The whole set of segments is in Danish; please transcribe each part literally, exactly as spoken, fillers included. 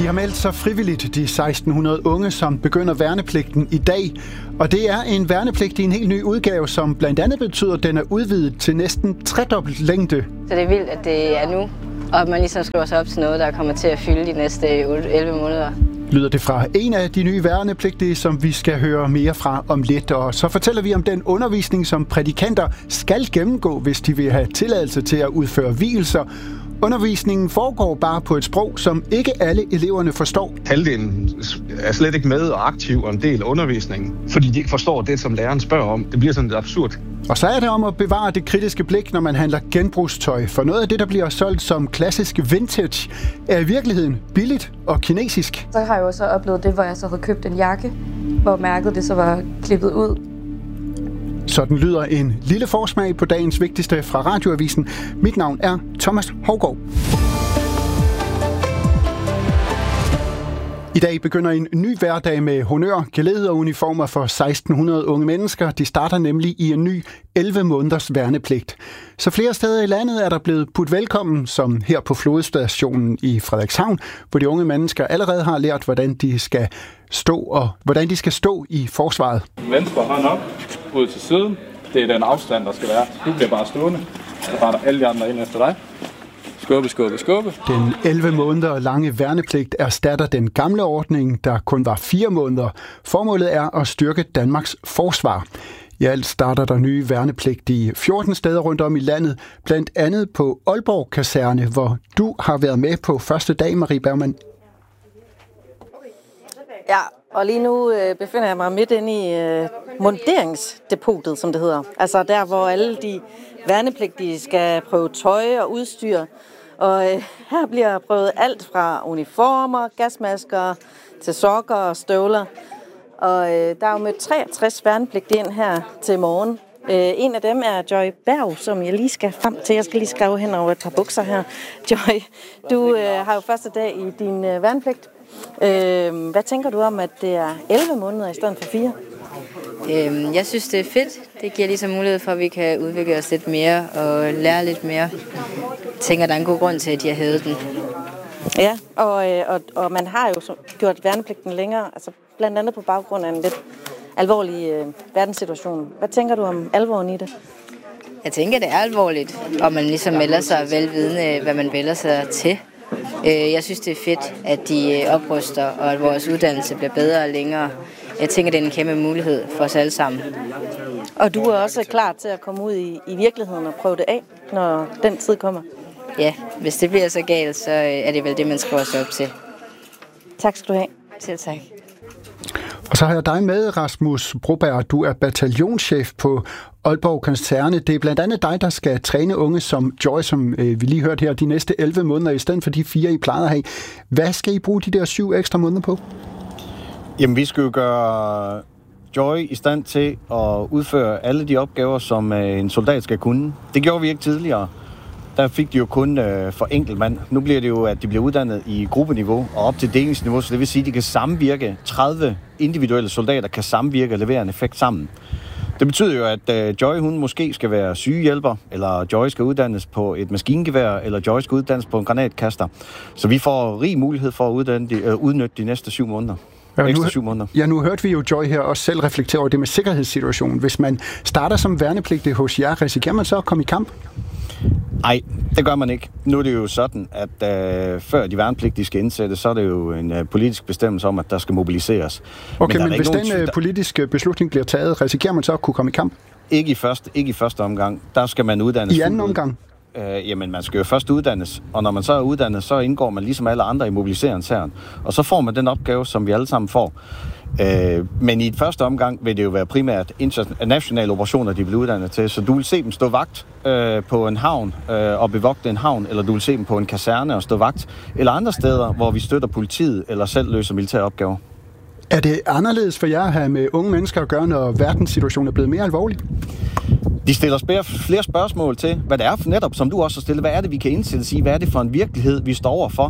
De har meldt sig frivilligt, de seksten hundrede unge, som begynder værnepligten i dag. Og det er en værnepligt i en helt ny udgave, som blandt andet betyder, at den er udvidet til næsten tredobbelt længde. Så det er vildt, at det er nu, og at man ligesom skriver sig op til noget, der kommer til at fylde de næste elleve måneder. Lyder det fra en af de nye værnepligtige, som vi skal høre mere fra om lidt. Og så fortæller vi om den undervisning, som prædikanter skal gennemgå, hvis de vil have tilladelse til at udføre vielser. Undervisningen foregår bare på et sprog, som ikke alle eleverne forstår. Halvdelen er slet ikke med og aktiv og en del af undervisningen, fordi de ikke forstår det, som læreren spørger om. Det bliver sådan lidt absurd. Og så er det om at bevare det kritiske blik, når man handler genbrugstøj. For noget af det, der bliver solgt som klassisk vintage, er i virkeligheden billigt og kinesisk. Så har jeg jo så oplevet det, hvor jeg så havde købt en jakke, hvor mærket det så var klippet ud. Sådan lyder en lille forsmag på dagens vigtigste fra Radioavisen. Mit navn er Thomas Hougaard. I dag begynder en ny hverdag med honør, glæde og uniformer for seksten hundrede unge mennesker. De starter nemlig i en ny elleve måneders værnepligt. Så flere steder i landet er der blevet budt velkommen, som her på flodstationen i Frederikshavn, hvor de unge mennesker allerede har lært, hvordan de skal stå og hvordan de skal stå i forsvaret. Venstre hånd op, ud til siden. Det er den afstand, der skal være. Du bliver bare stående. Så retter alle de andre ind efter dig. Skubbe, skubbe, skubbe. Den elleve måneder lange værnepligt erstatter den gamle ordning, der kun var fire måneder. Formålet er at styrke Danmarks forsvar. I alt starter der nye værnepligt i fjorten steder rundt om i landet, blandt andet på Aalborg Kaserne, hvor du har været med på første dag, Marie Bergman. Ja, og lige nu øh, befinder jeg mig midt inde i øh, munderingsdepotet, som det hedder. Altså der, hvor alle de værnepligtige skal prøve tøj og udstyr. Og øh, her bliver prøvet alt fra uniformer, gasmasker til sokker og støvler. Og øh, der er jo mødt treogtres værnepligtige ind her til morgen. Øh, en af dem er Joy Berg, som jeg lige skal frem til. Jeg skal lige skrive hen over et par bukser her. Joy, du øh, har jo første dag i din øh, værnepligt. Øh, hvad tænker du om, at det er elleve måneder i stedet for fire? Øhm, jeg synes, det er fedt. Det giver ligesom mulighed for, at vi kan udvikle os lidt mere og lære lidt mere. Jeg tænker, der er en god grund til, at de har hævet den. Ja, og, øh, og, og man har jo gjort værnepligten længere, altså blandt andet på baggrund af en lidt alvorlig øh, verdenssituation. Hvad tænker du om alvoren i det? Jeg tænker, det er alvorligt, og man ligesom melder sig velvidende, hvad man vælger sig til. Jeg synes, det er fedt, at de opruster, og at vores uddannelse bliver bedre og længere. Jeg tænker, det er en kæmpe mulighed for os alle sammen. Og du er også klar til at komme ud i, i virkeligheden og prøve det af, når den tid kommer? Ja, hvis det bliver så galt, så er det vel det, man skriver sig op til. Tak skal du have. Selv tak. Og så har jeg dig med, Rasmus Broberg. Du er bataljonschef på Aalborg Kaserne. Det er blandt andet dig, der skal træne unge som Joy, som øh, vi lige hørte her, de næste elleve måneder, i stedet for de fire, I plejede at have. Hvad skal I bruge de der syv ekstra måneder på? Jamen, vi skal jo gøre Joy i stand til at udføre alle de opgaver, som øh, en soldat skal kunne. Det gjorde vi ikke tidligere. Der fik de jo kun øh, for enkelt mand. Nu bliver det jo, at de bliver uddannet i gruppeniveau og op til delingsniveau, så det vil sige, at de kan samvirke. tredive individuelle soldater kan samvirke og levere en effekt sammen. Det betyder jo, at øh, Joy hun måske skal være sygehjælper, eller Joy skal uddannes på et maskingevær, eller Joy skal uddannes på en granatkaster. Så vi får rig mulighed for at uddanne de, øh, udnytte de næste syv måneder. Ja, Ekstra nu, syv måneder. Ja, nu hørte vi jo Joy her også selv reflektere over det med sikkerhedssituationen. Hvis man starter som værnepligtig hos jer, risikerer man så at komme i kamp? Nej, det gør man ikke. Nu er det jo sådan, at øh, før de værnepligtige skal indsættes, så er det jo en øh, politisk bestemmelse om, at der skal mobiliseres. Okay, men, men hvis nogen, den øh, politiske beslutning bliver taget, risikerer man så at kunne komme i kamp? Ikke i første, ikke i første omgang. Der skal man uddannes. I anden omgang? Øh, jamen, man skal jo først uddannes, og når man så er uddannet, så indgår man ligesom alle andre i mobiliseringshæren. Og så får man den opgave, som vi alle sammen får. Øh, men i et første omgang vil det jo være primært internationale operationer, de bliver uddannet til. Så du vil se dem stå vagt øh, på en havn øh, og bevogte en havn, eller du vil se dem på en kaserne og stå vagt, eller andre steder, hvor vi støtter politiet eller selv løser militære opgaver. Er det anderledes for jer at have med unge mennesker at gøre, når verdenssituationen er blevet mere alvorlig? De stiller flere spørgsmål til, hvad det er for netop, som du også har stillet. Hvad er det, vi kan indsættes i? Hvad er det for en virkelighed, vi står overfor?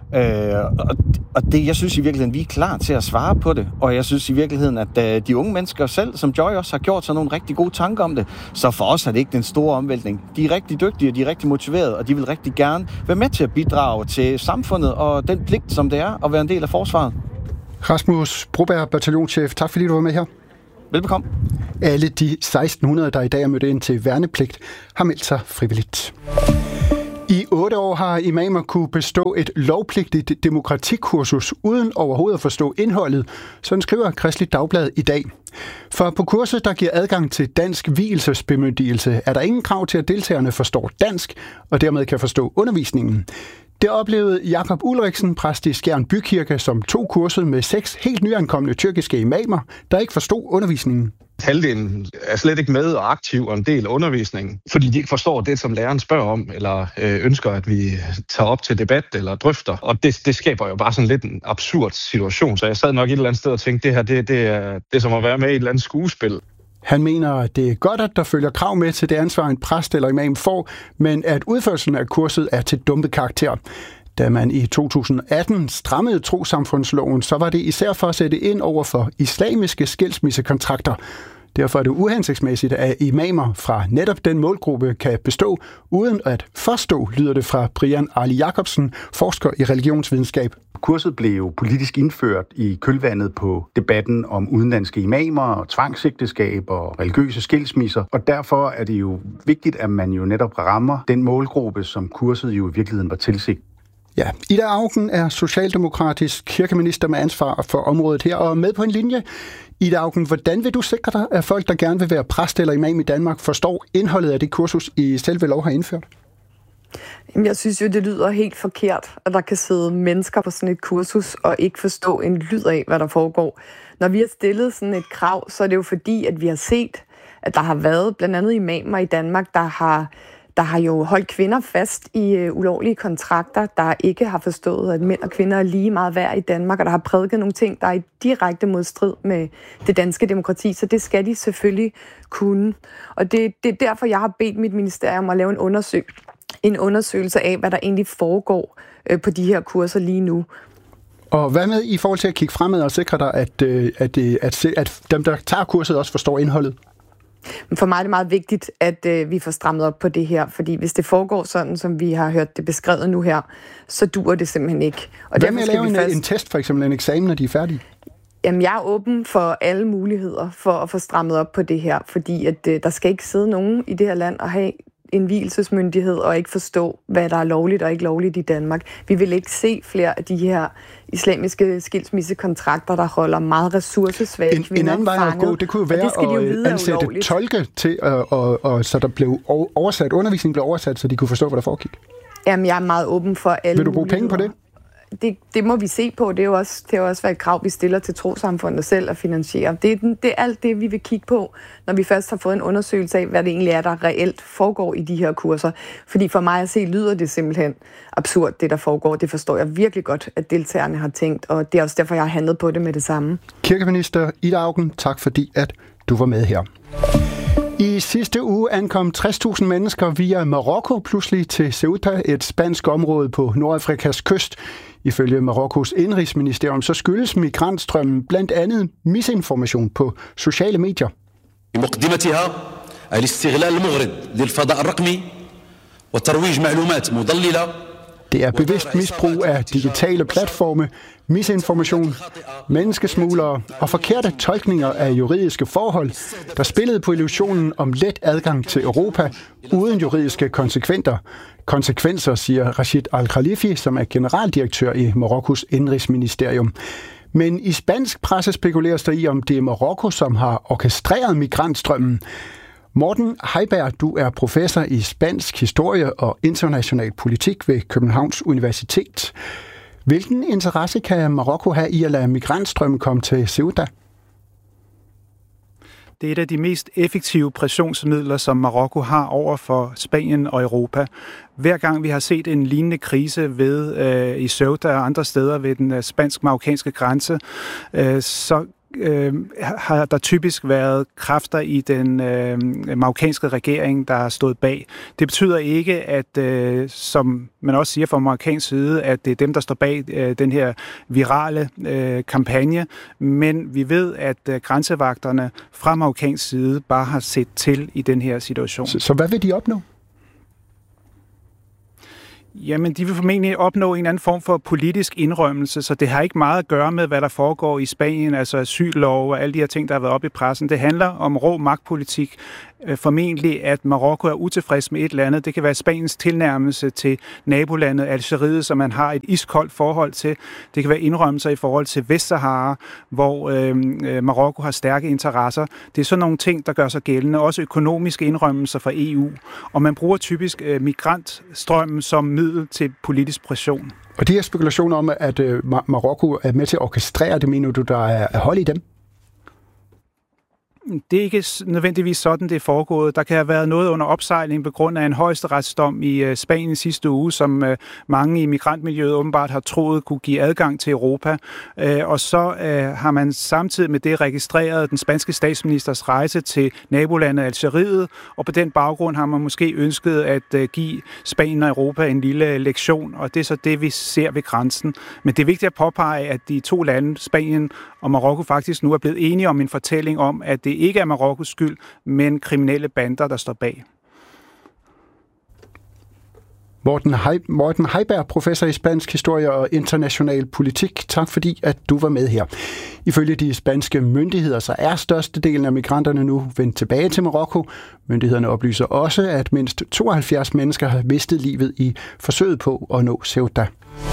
Øh, og, og det, jeg synes i virkeligheden, vi er klar til at svare på det. Og jeg synes i virkeligheden, at øh, de unge mennesker selv, som Joy også har gjort sig nogle rigtig gode tanker om det, så for os er det ikke den store omvæltning. De er rigtig dygtige, og de er rigtig motiverede, og de vil rigtig gerne være med til at bidrage til samfundet og den pligt, som det er at være en del af forsvaret. Rasmus Broberg, bataljonschef, tak fordi du var med her. Velbekomme. Alle de seksten hundrede, der i dag er mødt ind til værnepligt, har meldt sig frivilligt. I otte år har imamer kunne bestå et lovpligtigt demokratikursus uden overhovedet at forstå indholdet, sådan skriver Kristeligt Dagblad i dag. For på kurset, der giver adgang til dansk vielsesbemyndigelse, er der ingen krav til, at deltagerne forstår dansk og dermed kan forstå undervisningen. Det oplevede Jakob Ulriksen, præst i Skjern Bykirke, som tog kurset med seks helt nyankomne tyrkiske imamer, der ikke forstod undervisningen. Halvdelen er slet ikke med og aktiv og en del af undervisningen, fordi de ikke forstår det, som læreren spørger om, eller øh, ønsker, at vi tager op til debat eller drøfter. Og det, det skaber jo bare sådan lidt en absurd situation. Så jeg sad nok et eller andet sted og tænkte, det her det, det, er, det er som at være med i et eller andet skuespil. Han mener, at det er godt, at der følger krav med til det ansvar, en præst eller imam får, men at udførelsen af kurset er til dumpet karakter. Da man i to tusind atten strammede trossamfundsloven, så var det især for at sætte ind over for islamiske skilsmissekontrakter. Derfor er det uhensigtsmæssigt, at imamer fra netop den målgruppe kan bestå uden at forstå, lyder det fra Brian Arli Jacobsen, forsker i religionsvidenskab. Kurset blev jo politisk indført i kølvandet på debatten om udenlandske imamer og tvangsægteskab og religiøse skilsmisser, og derfor er det jo vigtigt, at man jo netop rammer den målgruppe, som kurset jo i virkeligheden var tilsigtet. Ja, Ida Auken er socialdemokratisk kirkeminister med ansvar for området her, og med på en linje. Ida Auken, hvordan vil du sikre dig, at folk, der gerne vil være præst eller imam i Danmark, forstår indholdet af det kursus, I selve lov har indført? Jeg synes jo, det lyder helt forkert, at der kan sidde mennesker på sådan et kursus og ikke forstå en lyd af, hvad der foregår. Når vi har stillet sådan et krav, så er det jo fordi, at vi har set, at der har været blandt andet imamer i Danmark, der har Der har jo holdt kvinder fast i uh, ulovlige kontrakter, der ikke har forstået, at mænd og kvinder er lige meget værd i Danmark, og der har prædiket nogle ting, der er i direkte modstrid med det danske demokrati, så det skal de selvfølgelig kunne. Og det, det er derfor, jeg har bedt mit ministerium at lave en, undersøg- en undersøgelse af, hvad der egentlig foregår uh, på de her kurser lige nu. Og hvad med i forhold til at kigge fremad og sikre dig, at, at, at, at dem, der tager kurset, også forstår indholdet? For mig er det meget vigtigt, at øh, vi får strammet op på det her, fordi hvis det foregår sådan, som vi har hørt det beskrevet nu her, så duer det simpelthen ikke. Og hvad med at lave en, fast... en test, for eksempel en eksamen, når de er færdige? Jamen, jeg er åben for alle muligheder for at få strammet op på det her, fordi at, øh, der skal ikke sidde nogen i det her land og have en vielsesmyndighed og ikke forstå, hvad der er lovligt og ikke lovligt i Danmark. Vi vil ikke se flere af de her islamiske skilsmissekontrakter, der holder meget ressourcesvage en, kvinder en anden vej at gå, det kunne jo være de at ansætte tolke til, og, og, og, så der blev oversat, undervisningen blev oversat, så de kunne forstå, hvad der foregik. Jamen, jeg er meget åben for alle. Vil du bruge penge på det? Det, det må vi se på. Det er jo også, det er jo også været et krav, vi stiller til trossamfundet selv at finansiere. Det er, det er alt det, vi vil kigge på, når vi først har fået en undersøgelse af, hvad det egentlig er, der reelt foregår i de her kurser. Fordi for mig at se, lyder det simpelthen absurd, det der foregår. Det forstår jeg virkelig godt, at deltagerne har tænkt, og det er også derfor, jeg har handlet på det med det samme. Kirkeminister Ida Auken, tak fordi, at du var med her. I sidste uge ankom tres tusind mennesker via Marokko pludselig til Ceuta, et spansk område på Nordafrikas kyst. Ifølge Marokkos indrigsministerium så skyldes migrantstrømmen blandt andet misinformation på sociale medier. بمقدمتها الاستغلال المغرض للفضاء الرقمي وترويج معلومات مضللة. Det er bevidst misbrug af digitale platforme, misinformation, menneskesmuglere og forkerte tolkninger af juridiske forhold, der spillede på illusionen om let adgang til Europa uden juridiske konsekvenser. Konsekvenser, siger Rashid Al-Khalifi, som er generaldirektør i Marokkos indrigsministerium. Men i spansk presse spekuleres der i, om det er Marokko, som har orkestreret migrantstrømmen. Morten Heiberg, du er professor i spansk historie og international politik ved Københavns Universitet. Hvilken interesse kan Marokko have i at lade migrantstrømmen komme til Ceuta? Det er et af de mest effektive pressionsmidler, som Marokko har over for Spanien og Europa. Hver gang vi har set en lignende krise ved øh, i Ceuta og andre steder ved den øh, spansk-marokkanske grænse, øh, så øh, har der typisk været kræfter i den øh, marokkanske regering, der har stået bag. Det betyder ikke, at øh, som man også siger fra marokkansk side, at det er dem, der står bag øh, den her virale øh, kampagne, men vi ved, at øh, grænsevagterne fra marokkansk side bare har set til i den her situation. Så, så hvad vil de opnå? Jamen, de vil formentlig opnå en anden form for politisk indrømmelse, så det har ikke meget at gøre med, hvad der foregår i Spanien, altså asyllov og alle de her ting, der har været oppe i pressen. Det handler om rå magtpolitik. Formentlig, at Marokko er utilfreds med et eller andet. Det kan være Spaniens tilnærmelse til nabolandet Algeriet, som man har et iskoldt forhold til. Det kan være indrømmelser i forhold til Vestsahara, hvor øh, Marokko har stærke interesser. Det er sådan nogle ting, der gør sig gældende. Også økonomiske indrømmelser fra E U. Og man bruger typisk øh, migrantstrømmen som middel til politisk pression. Og de her spekulationer om, at øh, Marokko er med til at orkestrere det, mener du, der er, er hold i dem? Det er ikke nødvendigvis sådan, det er foregået. Der kan have været noget under opsejling på grund af en højesteretsdom i Spanien sidste uge, som mange i migrantmiljøet åbenbart har troet kunne give adgang til Europa. Og så har man samtidig med det registreret den spanske statsministers rejse til nabolandet Algeriet, og på den baggrund har man måske ønsket at give Spanien og Europa en lille lektion, og det er så det, vi ser ved grænsen. Men det er vigtigt at påpege, at de to lande, Spanien og Marokko, faktisk nu er blevet enige om en fortælling om, at det ikke er Marokkos skyld, men kriminelle bander, der står bag. Morten, Hei- Morten Heiberg, professor i spansk historie og international politik. Tak fordi, at du var med her. Ifølge de spanske myndigheder, så er størstedelen af migranterne nu vendt tilbage til Marokko. Myndighederne oplyser også, at mindst tooghalvfjerds mennesker har mistet livet i forsøget på at nå Ceuta.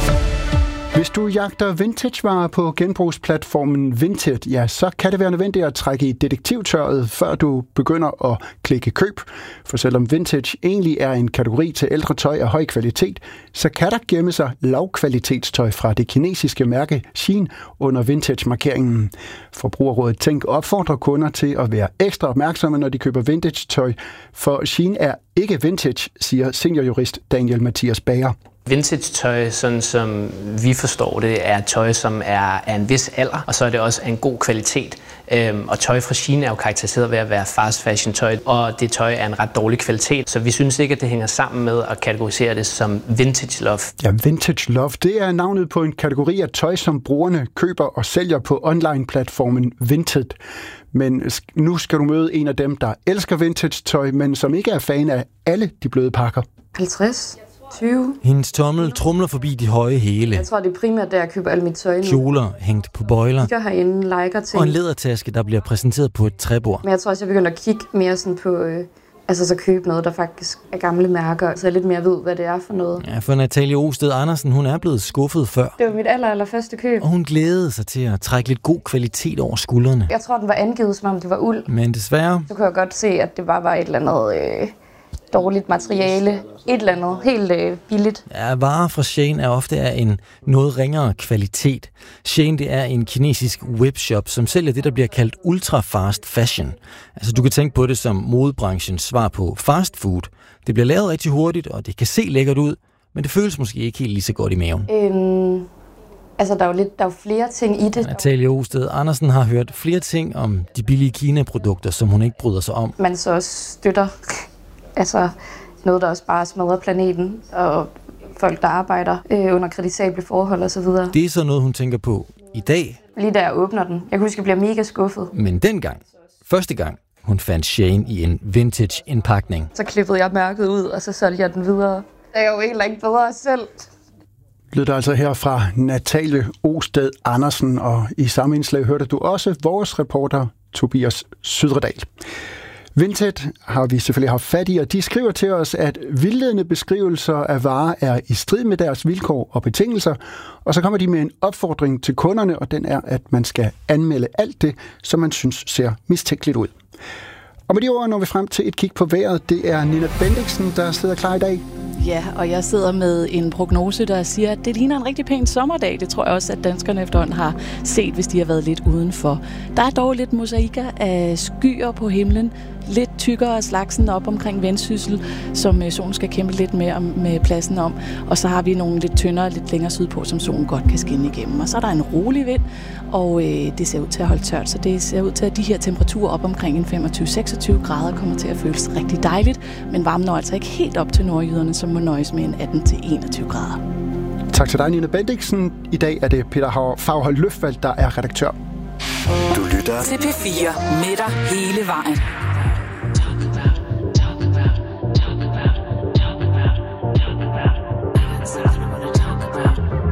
Hvis du jagter vintagevarer på genbrugsplatformen Vinted, ja, så kan det være nødvendigt at trække i detektivtøjet, før du begynder at klikke køb. For selvom vintage egentlig er en kategori til ældre tøj af høj kvalitet, så kan der gemme sig lavkvalitetstøj fra det kinesiske mærke Shein under vintage-markeringen. Forbrugerrådet Tænk opfordrer kunder til at være ekstra opmærksomme, når de køber vintage-tøj, for Shein er ikke vintage, siger seniorjurist Daniel Mathias Bager. Vintage-tøj, sådan som vi forstår det, er tøj, som er af en vis alder, og så er det også af en god kvalitet. Øhm, og tøj fra Shein er jo karakteriseret ved at være fast fashion tøj, og det tøj er en ret dårlig kvalitet, så vi synes ikke, at det hænger sammen med at kategorisere det som vintage love. Ja, vintage love, det er navnet på en kategori af tøj, som brugerne køber og sælger på online-platformen Vinted. Men nu skal du møde en af dem, der elsker vintage-tøj, men som ikke er fan af alle de bløde pakker. halvtreds. tyve. Hendes tommel trumler forbi de høje hæle. Jeg tror, det er primært, der jeg køber alle mit tøj nu. Kjoler hængt på bøjler. Jeg herinde, liker ting. Og en lædertaske, der bliver præsenteret på et træbord. Men jeg tror også, jeg begynder at kigge mere sådan på, øh, altså så købe noget, der faktisk er gamle mærker, så jeg lidt mere ved, hvad det er for noget. Ja, for Natalie Osted Andersen, hun er blevet skuffet før. Det var mit aller, aller første køb. Og hun glædede sig til at trække lidt god kvalitet over skuldrene. Jeg tror, den var angivet, som om det var uld. Men desværre... Så kunne jeg godt se, at det bare var et eller andet... Øh dårligt materiale, et eller andet, helt øh, billigt. Ja, varer fra Shein er ofte af en noget ringere kvalitet. Shein, det er en kinesisk webshop, som sælger det, der bliver kaldt ultra fast fashion. Altså, du kan tænke på det som modebranchens svar på fast food. Det bliver lavet rigtig hurtigt, og det kan se lækkert ud, men det føles måske ikke helt lige så godt i maven. Øhm, altså, der er jo lidt, der er jo flere ting i det. Natalie Osted Andersen har hørt flere ting om de billige Kina-produkter, som hun ikke bryder sig om. Man så også støtter... Altså noget, der også bare smadrer planeten, og folk, der arbejder øh, under kritisable forhold osv. Det er så noget, hun tænker på i dag. Lige da jeg åbner den. Jeg kan huske, jeg bliver mega skuffet. Men dengang, første gang, hun fandt Shein i en vintage-indpakning. Så klippede jeg mærket ud, og så solgte jeg den videre. Jeg er jo egentlig ikke bedre selv. Lød der altså her fra Natalie Osted Andersen, og i samme indslag hørte du også vores reporter Tobias Sydredal. Vinted har vi selvfølgelig haft fat i, og de skriver til os, at vildledende beskrivelser af varer er i strid med deres vilkår og betingelser, og så kommer de med en opfordring til kunderne, og den er, at man skal anmelde alt det, som man synes ser mistænkeligt ud. Og med de ord når vi frem til et kig på vejret. Det er Nina Bendiksen, der sidder klar i dag. Ja, og jeg sidder med en prognose, der siger, at det ligner en rigtig pæn sommerdag. Det tror jeg også, at danskerne efterhånden har set, hvis de har været lidt udenfor. Der er dog lidt mosaikker af skyer på himlen. lidt tykkere af slagsen op omkring Vendsyssel, som øh, solen skal kæmpe lidt mere med pladsen om. Og så har vi nogle lidt tyndere, lidt længere sydpå, som solen godt kan skinne igennem. Og så er der en rolig vind, og øh, det ser ud til at holde tørt. Så det ser ud til, at de her temperaturer op omkring en femogtyve til seksogtyve grader kommer til at føles rigtig dejligt. Men varmen når altså ikke helt op til nordjyderne, som må nøjes med en atten til enogtyve grader. Tak til dig, Nina Bendiksen. I dag er det Peter Faghold Løfvald, der er redaktør. Du lytter til P fire med dig hele vejen.